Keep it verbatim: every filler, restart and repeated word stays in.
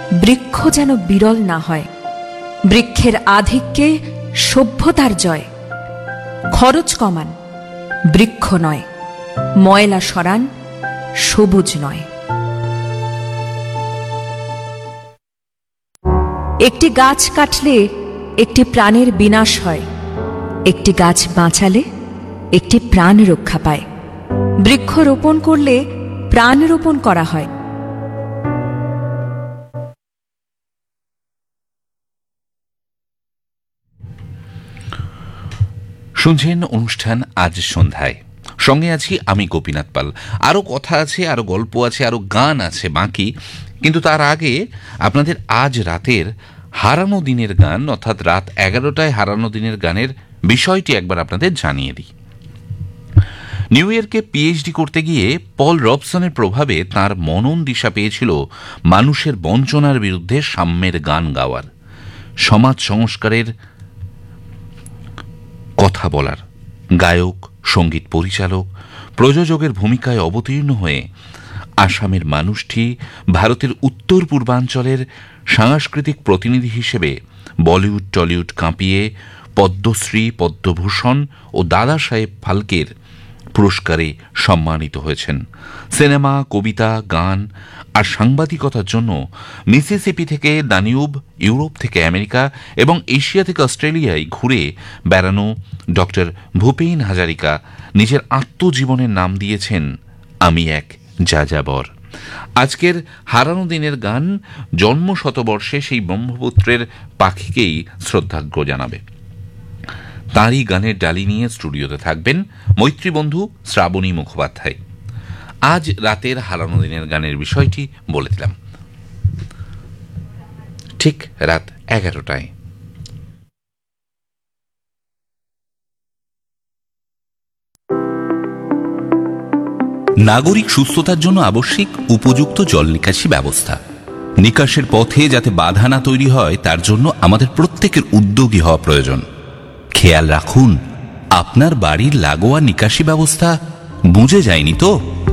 বৃক্ষ যেন বিরল না হয়। বৃক্ষের আধিক্যে সভ্যতার জয়। খরচ কমান, বৃক্ষ নয়। ময়লা সরান, সবুজ নয়। একটি গাছ কাটলে একটি প্রাণের বিনাশ হয়, একটি গাছ বাঁচালে একটি প্রাণ রক্ষা পায়। বৃক্ষ রোপণ করলে প্রাণ রোপণ করা হয়। শুনছেন অনুষ্ঠান আজ সন্ধ্যায়, সঙ্গে আছি আমি গোপীনাথ পাল। আরও কথা আছে, আরও গল্প আছে, আরও গান আছে বাকি, কিন্তু তার আগে আপনাদের আজ রাতের হারানো দিনের গান অর্থাৎ রাত এগারোটায় হারানো দিনের গানের বিষয়টি একবার আপনাদের জানিয়ে দিই। নিউ ইয়র্কে পিএইচডি করতে গিয়ে পল রবসনের প্রভাবে তার মনন দিশা পেয়েছিল মানুষের বঞ্চনার বিরুদ্ধে সাম্যের গান গাওয়ার, সমাজ সংস্কারের কথা বলার। গায়ক, সঙ্গীত পরিচালক, প্রযোজকের ভূমিকায় অবতীর্ণ হয়ে আসামের মানুষটি ভারতের উত্তর পূর্বাঞ্চলের সাংস্কৃতিক প্রতিনিধি হিসেবে বলিউড টলিউড কাঁপিয়ে পদ্মশ্রী, পদ্মভূষণ ও দাদা সাহেব ফালকের পুরস্কারে সম্মানিত হয়েছেন। সিনেমা, কবিতা, গান আর সাংবাদিকতার জন্য মিসিসিপি থেকে দানিউব, ইউরোপ থেকে আমেরিকা এবং এশিয়া থেকে অস্ট্রেলিয়ায় ঘুরে বেড়ানো ডক্টর ভূপেন হাজারিকা নিজের আত্মজীবনের নাম দিয়েছেন আমি এক যাযাবর। আজকের হারানো দিনের গান জন্ম শতবর্ষে সেই ব্রহ্মপুত্রের পাখিকেই শ্রদ্ধার্ঘ্য জানাবে। তাঁরই গানের ডালি নিয়ে স্টুডিওতে থাকবেন মৈত্রী বন্ধু শ্রাবণী মুখোপাধ্যায়। আজ রাতের হারানো দিনের গানের বিষয়টি বলে দিলাম, ঠিক রাত এগারোটায়। নাগরিক সুস্থতার জন্য আবশ্যিক উপযুক্ত জল নিকাশি ব্যবস্থা। নিকাশের পথে যাতে বাধা না তৈরি হয় তার জন্য আমাদের প্রত্যেকের উদ্যোগী হওয়া প্রয়োজন। খেয়াল রাখুন আপনার বাড়ির লাগোয়া নিকাশি ব্যবস্থা বুঝে যায়নি তো।